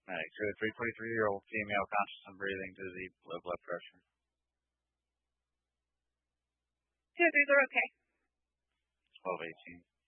Right. So 343-year-old female conscious and breathing, dizzy, low blood pressure. 2 of these are okay. 1218.